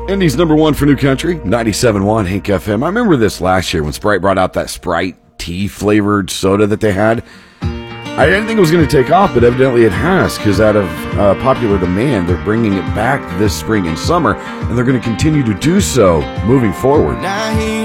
Indy's number one for New Country, 97.1 Hank FM. I remember this last year when Sprite brought out that Sprite tea-flavored soda that they had. I didn't think it was going to take off, but evidently it has, because out of popular demand, they're bringing it back this spring and summer, and they're going to continue to do so moving forward.